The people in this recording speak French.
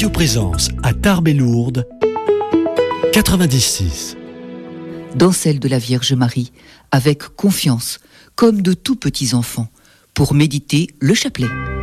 Radio Présence à Tarbes et Lourdes, 96. Dans celle de la Vierge Marie, avec confiance, comme de tout petits enfants, pour méditer le chapelet.